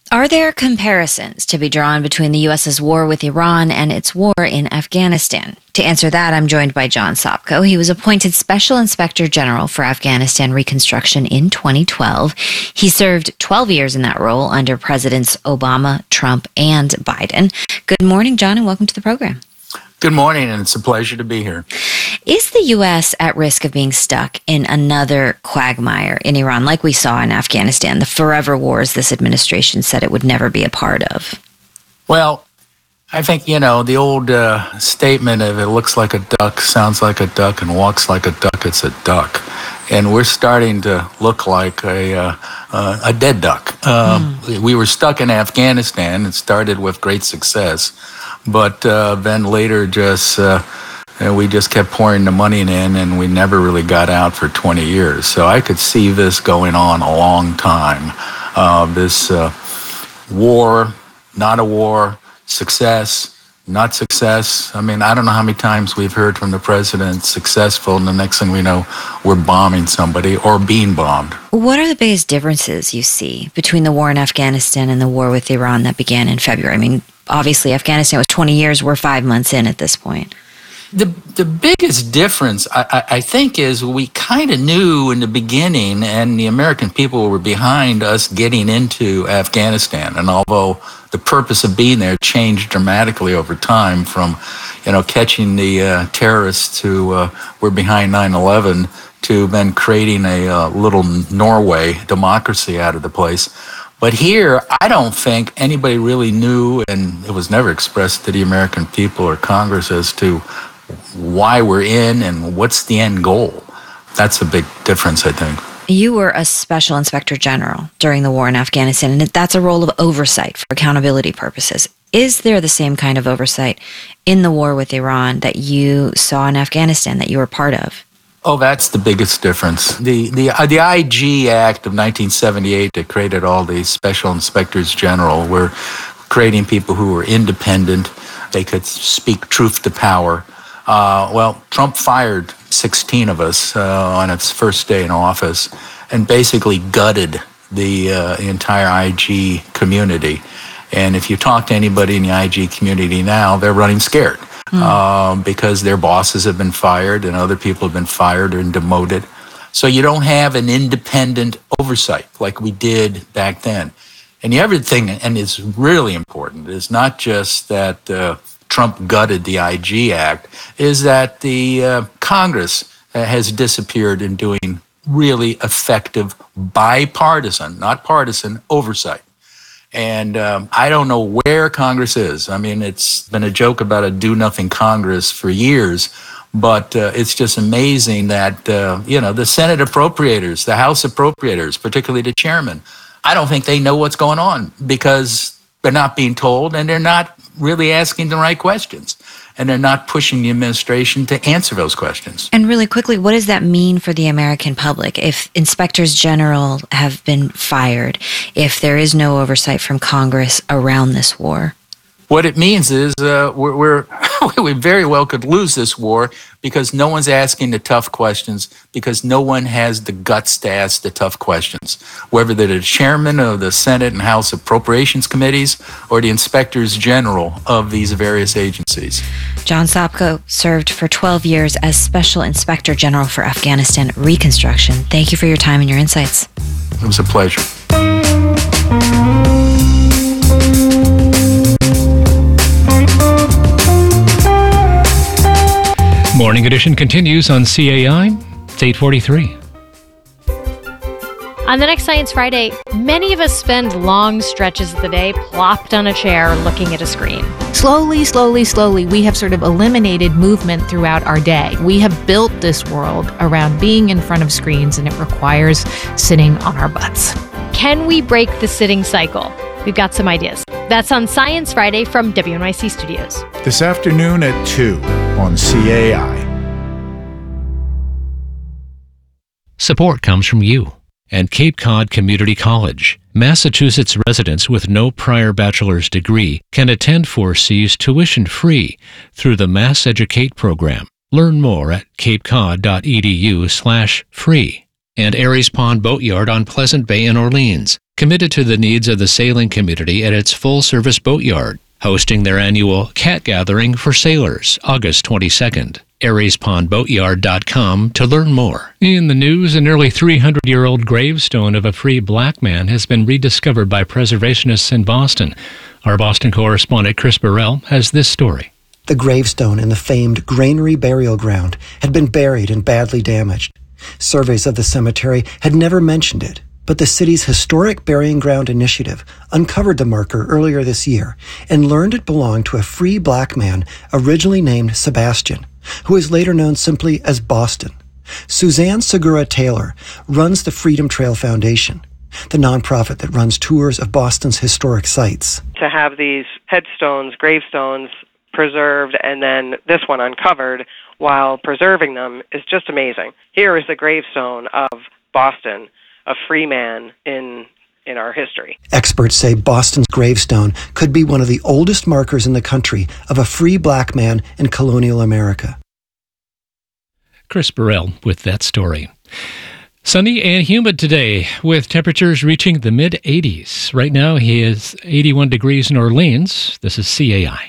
Are there comparisons to be drawn between the U S's war with Iran and its war in Afghanistan? To answer that, I'm joined by John Sopko. He was appointed Special Inspector General for Afghanistan Reconstruction in twenty twelve. He served twelve years in that role under Presidents Obama, Trump, and Biden. Good morning, John, and welcome to the program. Good morning, and it's a pleasure to be here. Is the U S at risk of being stuck in another quagmire in Iran, like we saw in Afghanistan, the forever wars this administration said it would never be a part of? Well, I think, you know, the old uh, statement of it looks like a duck, sounds like a duck, and walks like a duck, it's a duck. And we're starting to look like a uh, uh, a dead duck. Um, mm. We were stuck in Afghanistan. It started with great success. But uh, then later just... Uh, And we just kept pouring the money in, and we never really got out for twenty years. So I could see this going on a long time. Uh, this uh, war, not a war, success, not success. I mean, I don't know how many times we've heard from the president, successful, and the next thing we know, we're bombing somebody or being bombed. What are the biggest differences you see between the war in Afghanistan and the war with Iran that began in February? I mean, obviously, Afghanistan was twenty years. We're five months in at this point. The the biggest difference, I, I, I think, is we kind of knew in the beginning, and the American people were behind us getting into Afghanistan. And although the purpose of being there changed dramatically over time from, you know, catching the uh, terrorists who uh, were behind nine eleven to then creating a uh, little Norway democracy out of the place. But here, I don't think anybody really knew, and it was never expressed to the American people or Congress as to why we're in and what's the end goal. That's a big difference, I think. You were a Special Inspector General during the war in Afghanistan, and that's a role of oversight for accountability purposes. Is there the same kind of oversight in the war with Iran that you saw in Afghanistan, that you were part of? Oh, that's the biggest difference. The the uh, the I G Act of nineteen seventy-eight that created all these Special Inspectors General were creating people who were independent. They could speak truth to power. Uh, well, Trump fired sixteen of us uh, on its first day in office and basically gutted the uh, entire I G community. And if you talk to anybody in the I G community now, they're running scared mm. uh, because their bosses have been fired and other people have been fired and demoted. So you don't have an independent oversight like we did back then. And the other thing, and it's really important, is not just that uh, Trump gutted the I G Act, is that the uh, Congress uh, has disappeared in doing really effective bipartisan, not partisan, oversight. And um, I don't know where Congress is. I mean, it's been a joke about a do-nothing Congress for years, but uh, it's just amazing that, uh, you know, the Senate appropriators, the House appropriators, particularly the chairman, I don't think they know what's going on because they're not being told and they're not really asking the right questions. And they're not pushing the administration to answer those questions. And really quickly, what does that mean for the American public? If inspectors general have been fired, if there is no oversight from Congress around this war? What it means is uh, we're, we're we very well could lose this war because no one's asking the tough questions, because no one has the guts to ask the tough questions, whether they're the chairman of the Senate and House Appropriations Committees or the inspectors general of these various agencies. John Sopko served for twelve years as Special Inspector General for Afghanistan Reconstruction. Thank you for your time and your insights. It was a pleasure. Morning Edition continues on C A I. It's eight forty-three. On the next Science Friday, many of us spend long stretches of the day plopped on a chair looking at a screen. Slowly, slowly, slowly, we have sort of eliminated movement throughout our day. We have built this world around being in front of screens, and it requires sitting on our butts. Can we break the sitting cycle? We've got some ideas. That's on Science Friday from W N Y C Studios. This afternoon at two on C A I. Support comes from you and Cape Cod Community College. Massachusetts residents with no prior bachelor's degree can attend four C's tuition-free through the Mass Educate program. Learn more at capecod.edu slash free. and Aries Pond Boatyard on Pleasant Bay in Orleans, committed to the needs of the sailing community at its full-service boatyard, hosting their annual Cat Gathering for Sailors, August twenty-second. Aries Pond Boatyard dot com to learn more. In the news, a nearly three hundred year old gravestone of a free black man has been rediscovered by preservationists in Boston. Our Boston correspondent Chris Burrell has this story. The gravestone in the famed Granary Burial Ground had been buried and badly damaged. Surveys of the cemetery had never mentioned it, but the city's Historic Burying Ground Initiative uncovered the marker earlier this year and learned it belonged to a free black man originally named Sebastian, who is later known simply as Boston. Suzanne Segura Taylor runs the Freedom Trail Foundation, the nonprofit that runs tours of Boston's historic sites. To have these headstones, gravestones, preserved and then this one uncovered while preserving them is just amazing. Here is the gravestone of Boston, a free man in in our history. Experts say Boston's gravestone could be one of the oldest markers in the country of a free black man in colonial America. Chris Burrell with that story. Sunny and humid today, with temperatures reaching the mid eighties. Right now, he is eighty-one degrees in Orleans. This is C A I.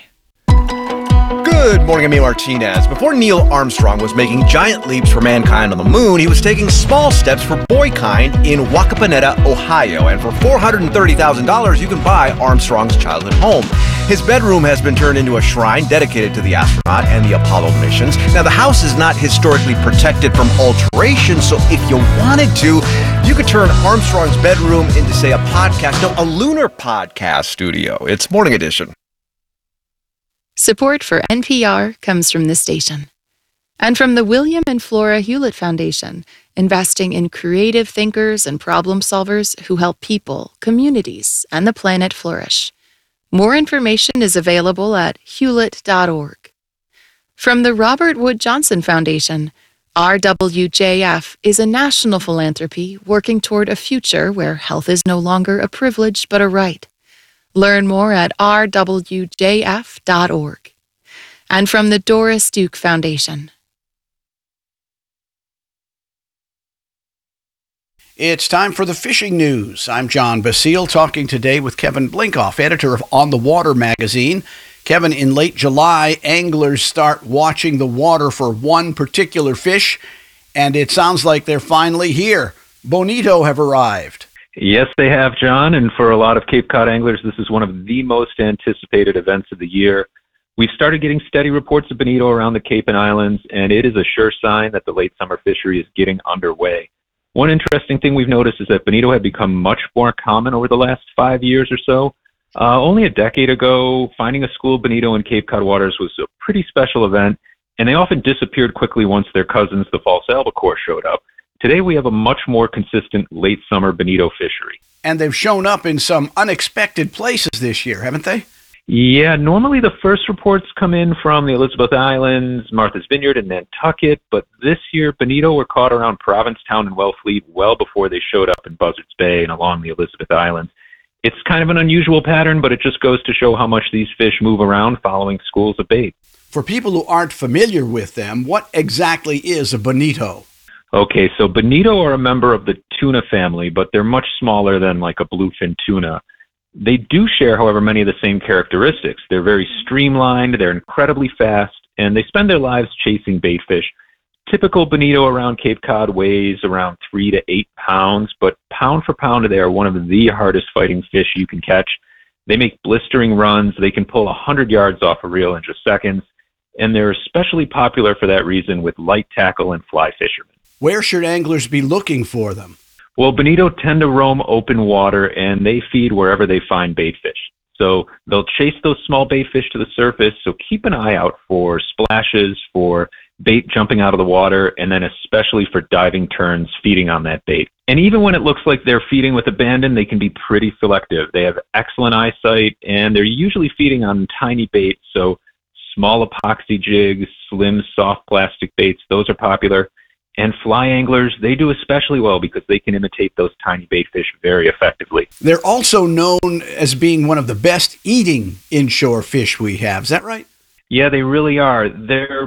Good morning, I'm Neil Martinez. Before Neil Armstrong was making giant leaps for mankind on the moon, he was taking small steps for boykind in Wacaponeta, Ohio. And for four hundred thirty thousand dollars, you can buy Armstrong's childhood home. His bedroom has been turned into a shrine dedicated to the astronaut and the Apollo missions. Now, the house is not historically protected from alteration, so if you wanted to, you could turn Armstrong's bedroom into, say, a podcast, no, a lunar podcast studio. It's Morning Edition. Support for N P R comes from this station and from the William and Flora Hewlett Foundation, investing in creative thinkers and problem solvers who help people, communities, and the planet flourish. More information is available at hewlett dot org. From the Robert Wood Johnson Foundation, R W J F is a national philanthropy working toward a future where health is no longer a privilege but a right. Learn more at r w j f dot org. And from the Doris Duke Foundation. It's time for the fishing news. I'm John Basile, talking today with Kevin Blinkoff, editor of On the Water magazine. Kevin, in late July, anglers start watching the water for one particular fish, and it sounds like they're finally here. Bonito have arrived. Yes, they have, John, and for a lot of Cape Cod anglers, this is one of the most anticipated events of the year. We've started getting steady reports of bonito around the Cape and Islands, and it is a sure sign that the late summer fishery is getting underway. One interesting thing we've noticed is that bonito have become much more common over the last five years or so. Uh, only a decade ago, finding a school bonito in Cape Cod waters was a pretty special event, and they often disappeared quickly once their cousins, the false albacore, showed up. Today, we have a much more consistent late summer bonito fishery. And they've shown up in some unexpected places this year, haven't they? Yeah, normally the first reports come in from the Elizabeth Islands, Martha's Vineyard, and Nantucket, but this year, bonito were caught around Provincetown and Wellfleet well before they showed up in Buzzards Bay and along the Elizabeth Islands. It's kind of an unusual pattern, but it just goes to show how much these fish move around following schools of bait. For people who aren't familiar with them, what exactly is a bonito? Okay, so bonito are a member of the tuna family, but they're much smaller than like a bluefin tuna. They do share, however, many of the same characteristics. They're very streamlined, they're incredibly fast, and they spend their lives chasing bait fish. Typical bonito around Cape Cod weighs around three to eight pounds, but pound for pound, they are one of the hardest fighting fish you can catch. They make blistering runs. They can pull one hundred yards off a reel in just seconds, and they're especially popular for that reason with light tackle and fly fishermen. Where should anglers be looking for them? Well, bonito tend to roam open water, and they feed wherever they find bait fish. So they'll chase those small bait fish to the surface, so keep an eye out for splashes, for bait jumping out of the water, and then especially for diving turns feeding on that bait. And even when it looks like they're feeding with abandon, they can be pretty selective. They have excellent eyesight, and they're usually feeding on tiny bait, so small epoxy jigs, slim, soft plastic baits, those are popular. And fly anglers, they do especially well because they can imitate those tiny bait fish very effectively. They're also known as being one of the best eating inshore fish we have. Is that right? Yeah, they really are. They're become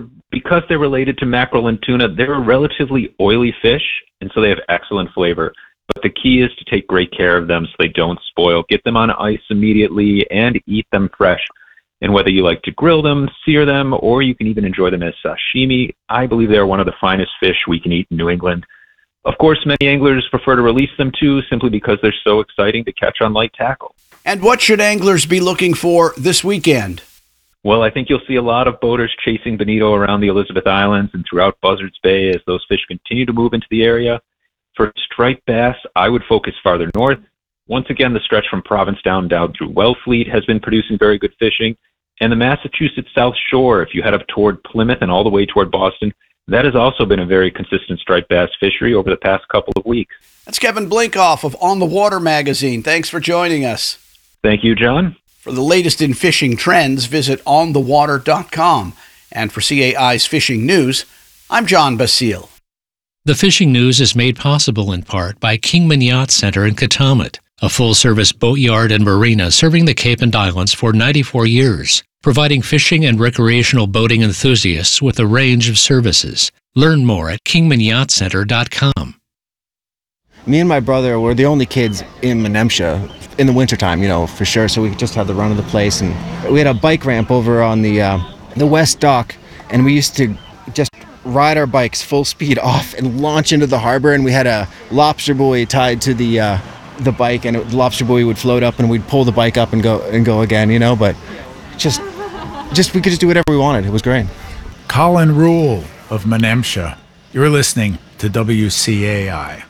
because they're related to mackerel and tuna, they're a relatively oily fish, and so they have excellent flavor. But the key is to take great care of them so they don't spoil. Get them on ice immediately and eat them fresh. And whether you like to grill them, sear them, or you can even enjoy them as sashimi, I believe they're one of the finest fish we can eat in New England. Of course, many anglers prefer to release them too, simply because they're so exciting to catch on light tackle. And what should anglers be looking for this weekend? Well, I think you'll see a lot of boaters chasing bonito around the Elizabeth Islands and throughout Buzzards Bay as those fish continue to move into the area. For striped bass, I would focus farther north. Once again, the stretch from Provincetown down through Wellfleet has been producing very good fishing. And the Massachusetts South Shore, if you head up toward Plymouth and all the way toward Boston, that has also been a very consistent striped bass fishery over the past couple of weeks. That's Kevin Blinkoff of On the Water magazine. Thanks for joining us. Thank you, John. For the latest in fishing trends, visit on the water dot com. And for C A I's Fishing News, I'm John Basile. The Fishing News is made possible in part by Kingman Yacht Center in Katomet, a full-service boatyard and marina serving the Cape and Islands for ninety-four years, providing fishing and recreational boating enthusiasts with a range of services. Learn more at kingman yacht center dot com. Me and my brother were the only kids in Menemsha in the wintertime, you know, for sure, so we just had the run of the place. And we had a bike ramp over on the uh, the west dock, and we used to just ride our bikes full speed off and launch into the harbor, and we had a lobster buoy tied to the uh, the bike, and it, the lobster buoy would float up, and we'd pull the bike up and go and go again, you know, but just just we could just do whatever we wanted. It was great. Colin Rule of Menemsha. You're listening to W C A I.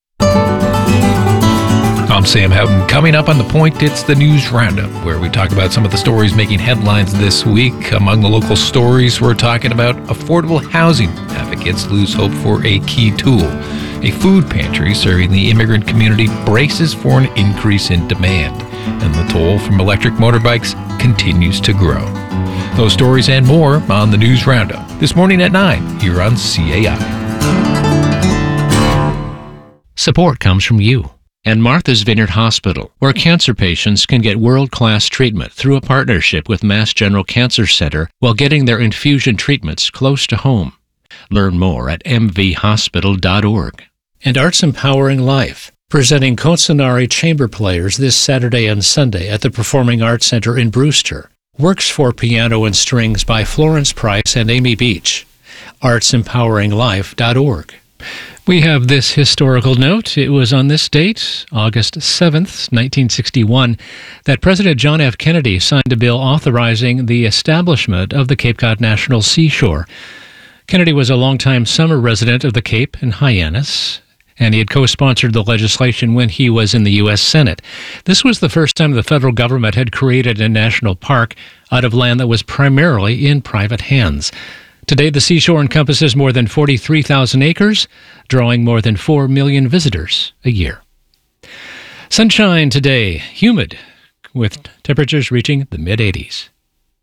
I'm Sam Houghton. Coming up on The Point, it's the News Roundup, where we talk about some of the stories making headlines this week. Among the local stories, we're talking about affordable housing. Advocates lose hope for a key tool. A food pantry serving the immigrant community braces for an increase in demand. And the toll from electric motorbikes continues to grow. Those stories and more on the News Roundup this morning at nine here on C A I. Support comes from you and Martha's Vineyard Hospital, where cancer patients can get world-class treatment through a partnership with Mass General Cancer Center while getting their infusion treatments close to home. Learn more at m v hospital dot org. And Arts Empowering Life, presenting Concenari Chamber Players this Saturday and Sunday at the Performing Arts Center in Brewster. Works for piano and strings by Florence Price and Amy Beach. arts empowering life dot org. We have this historical note. It was on this date, August seventh, nineteen sixty-one, that President John F. Kennedy signed a bill authorizing the establishment of the Cape Cod National Seashore. Kennedy was a longtime summer resident of the Cape and Hyannis, and he had co-sponsored the legislation when he was in the U S Senate. This was the first time the federal government had created a national park out of land that was primarily in private hands. Today, the seashore encompasses more than forty-three thousand acres, drawing more than four million visitors a year. Sunshine today, humid, with temperatures reaching the mid-eighties.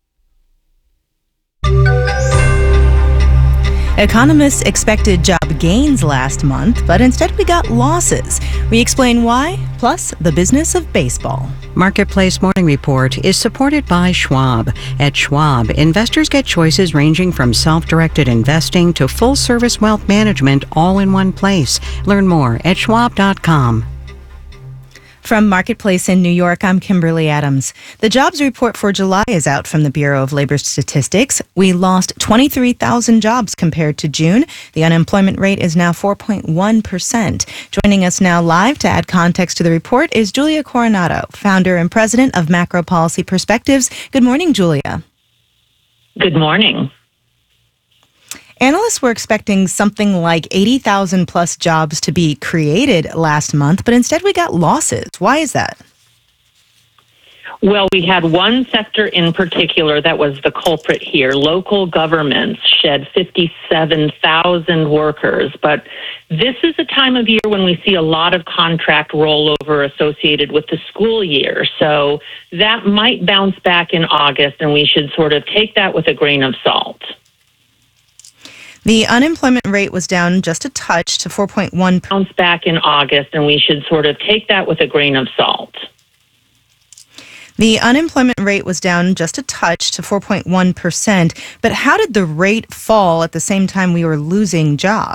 Economists expected job gains last month, but instead we got losses. We explain why, plus the business of baseball. Marketplace Morning Report is supported by Schwab. At Schwab, investors get choices ranging from self-directed investing to full-service wealth management all in one place. Learn more at schwab dot com. From Marketplace in New York, I'm Kimberly Adams. The jobs report for July is out from the Bureau of Labor Statistics. We lost twenty-three thousand jobs compared to June. The unemployment rate is now four point one percent. Joining us now live to add context to the report is Julia Coronado, founder and president of Macro Policy Perspectives. Good morning, Julia. Good morning. Analysts were expecting something like eighty thousand plus jobs to be created last month, but instead we got losses. Why is that? Well, we had one sector in particular that was the culprit here. Local governments shed fifty-seven thousand workers, but this is a time of year when we see a lot of contract rollover associated with the school year. So that might bounce back in August, and we should sort of take that with a grain of salt. The unemployment rate was down just a touch to four point one. Bounce back in August, and we should sort of take that with a grain of salt. The unemployment rate was down just a touch to four point one percent. But how did the rate fall at the same time we were losing jobs?